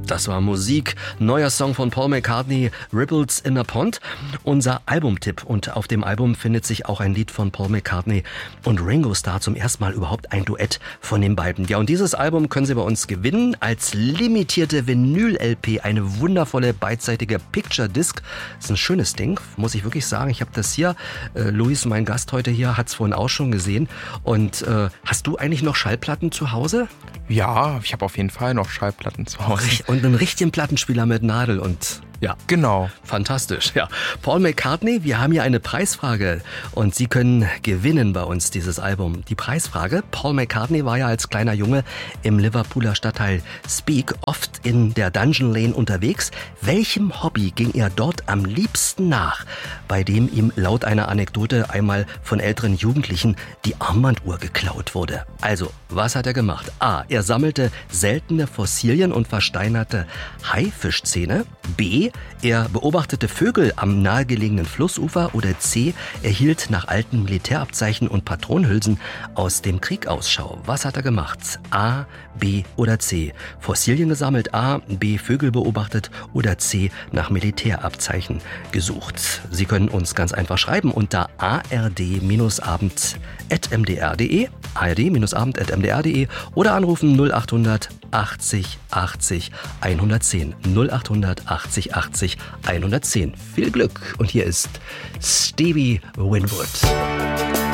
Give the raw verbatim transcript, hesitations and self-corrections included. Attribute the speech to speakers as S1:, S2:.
S1: Das war Musik, neuer Song von Paul McCartney, Ripples in a Pond. Unser Albumtipp, und auf dem Album findet sich auch ein Lied von Paul McCartney und Ringo Starr, zum ersten Mal überhaupt ein Duett von den beiden. Ja, und dieses Album können Sie bei uns gewinnen als limitierte Vinyl-L P, eine wundervolle beidseitige Picture Disc. Das ist ein schönes Ding, muss ich wirklich sagen. Ich habe das hier, äh, Luis, mein Gast heute hier, hat es vorhin auch schon gesehen. Und äh, hast du eigentlich noch Schallplatten zu Hause?
S2: Ja, ich habe auf jeden Fall noch Schallplatten zu Hause.
S1: Und einen richtigen Plattenspieler mit Nadel und ja.
S2: Genau.
S1: Fantastisch, ja. Paul McCartney, wir haben hier eine Preisfrage und Sie können gewinnen bei uns dieses Album. Die Preisfrage: Paul McCartney war ja als kleiner Junge im Liverpooler Stadtteil Speke oft in der Dungeon Lane unterwegs. Welchem Hobby ging er dort am liebsten nach, bei dem ihm laut einer Anekdote einmal von älteren Jugendlichen die Armbanduhr geklaut wurde? Also, was hat er gemacht? A. Er sammelte seltene Fossilien und versteinerte Haifischzähne. B. Er beobachtete Vögel am nahegelegenen Flussufer. Oder C. Er hielt nach alten Militärabzeichen und Patronenhülsen aus dem Krieg Ausschau. Was hat er gemacht? A, B oder C? Fossilien gesammelt, A, B, Vögel beobachtet oder C, nach Militärabzeichen gesucht. Sie können uns ganz einfach schreiben unter a r d abend at m d r punkt d e, a r d abend at m d r punkt d e oder anrufen null achthundert achtzig achtzig hundertzehn. null achthundert achtzig achtzig hundertzehn. Viel Glück, und hier ist Stevie Winwood.